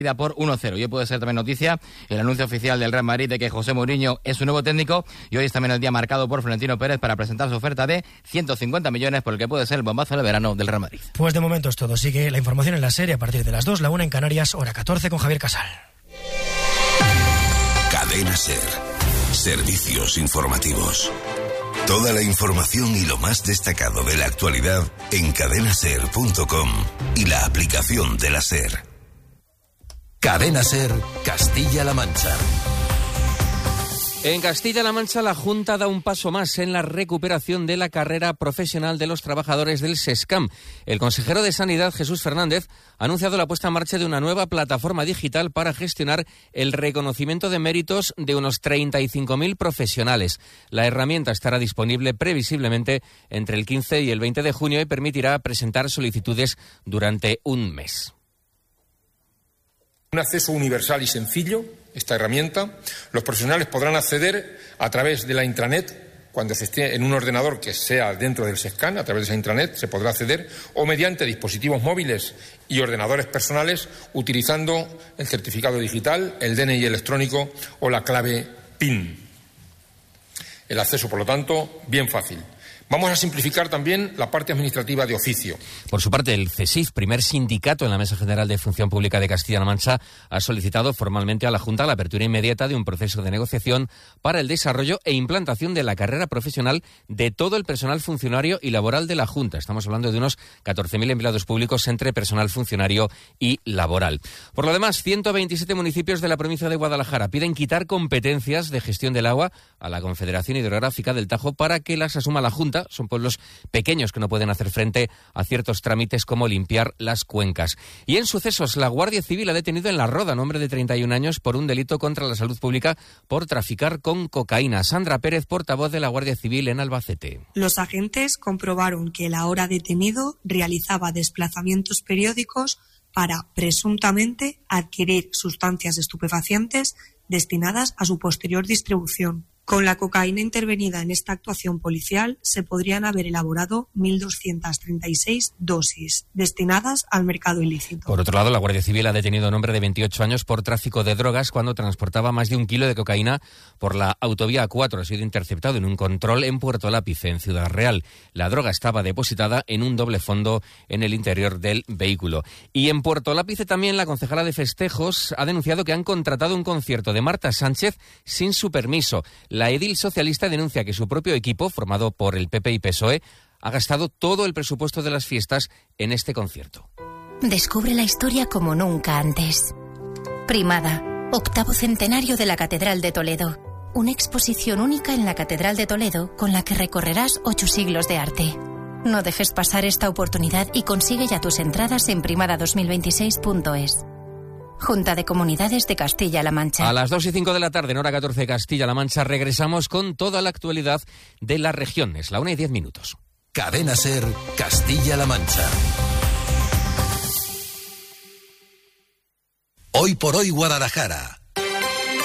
por 1-0. Y hoy puede ser también noticia el anuncio oficial del Real Madrid de que José Mourinho es su nuevo técnico, y hoy es también el día marcado por Florentino Pérez para presentar su oferta de 150 millones por el que puede ser el bombazo de verano del Real Madrid. Pues de momento es todo. Sigue la información en la serie a partir de las 2, la 1 en Canarias, hora 14 con Javier Casal. Cadena SER. Servicios informativos. Toda la información y lo más destacado de la actualidad en cadenaser.com y la aplicación de la SER. Cadena SER, Castilla-La Mancha. En Castilla-La Mancha, la Junta da un paso más en la recuperación de la carrera profesional de los trabajadores del SESCAM. El consejero de Sanidad, Jesús Fernández, ha anunciado la puesta en marcha de una nueva plataforma digital para gestionar el reconocimiento de méritos de unos 35.000 profesionales. La herramienta estará disponible previsiblemente entre el 15 y el 20 de junio y permitirá presentar solicitudes durante un mes. Un acceso universal y sencillo, esta herramienta. Los profesionales podrán acceder a través de la intranet, cuando se esté en un ordenador que sea dentro del SESCAM, a través de esa intranet se podrá acceder, o mediante dispositivos móviles y ordenadores personales, utilizando el certificado digital, el DNI electrónico o la clave PIN. El acceso, por lo tanto, bien fácil. Vamos a simplificar también la parte administrativa de oficio. Por su parte, el CESIF, primer sindicato en la Mesa General de Función Pública de Castilla-La Mancha, ha solicitado formalmente a la Junta la apertura inmediata de un proceso de negociación para el desarrollo e implantación de la carrera profesional de todo el personal funcionario y laboral de la Junta. Estamos hablando de unos 14.000 empleados públicos entre personal funcionario y laboral. Por lo demás, 127 municipios de la provincia de Guadalajara piden quitar competencias de gestión del agua a la Confederación Hidrográfica del Tajo para que las asuma la Junta. Son pueblos pequeños que no pueden hacer frente a ciertos trámites como limpiar las cuencas. Y en sucesos, la Guardia Civil ha detenido en La Roda a un hombre de 31 años por un delito contra la salud pública por traficar con cocaína. Sandra Pérez, portavoz de la Guardia Civil en Albacete. Los agentes comprobaron que el ahora detenido realizaba desplazamientos periódicos para, presuntamente, adquirir sustancias estupefacientes destinadas a su posterior distribución. Con la cocaína intervenida en esta actuación policial se podrían haber elaborado 1.236 dosis destinadas al mercado ilícito. Por otro lado, la Guardia Civil ha detenido a un hombre de 28 años por tráfico de drogas cuando transportaba más de 1 kilo de cocaína por la autovía A4. Ha sido interceptado en un control en Puerto Lápice, en Ciudad Real. La droga estaba depositada en un doble fondo en el interior del vehículo. Y en Puerto Lápice también la concejala de festejos ha denunciado que han contratado un concierto de Marta Sánchez sin su permiso. La edil socialista denuncia que su propio equipo, formado por el PP y PSOE, ha gastado todo el presupuesto de las fiestas en este concierto. Descubre la historia como nunca antes. Primada, 8º centenario de la Catedral de Toledo. Una exposición única en la Catedral de Toledo con la que recorrerás 8 siglos de arte. No dejes pasar esta oportunidad y consigue ya tus entradas en primada2026.es. Junta de Comunidades de Castilla-La Mancha. A las 2:05 de la tarde, en hora 14 Castilla-La Mancha, regresamos con toda la actualidad de la región. Es la 1:10. Cadena SER, Castilla-La Mancha. Hoy por hoy Guadalajara.